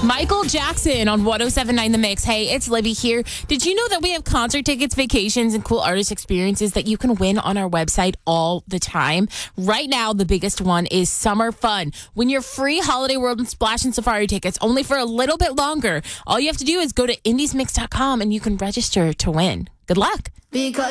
Michael Jackson on 107.9 The Mix. Hey, it's Libby here. Did you know that we have concert tickets, vacations, and cool artist experiences that you can win on our website all the time? Right now, the biggest one is Summer Fun. Win your free Holiday World and Splash and Safari tickets only for a little bit longer. All you have to do is go to indiesmix.com and you can register to win. Good luck. Because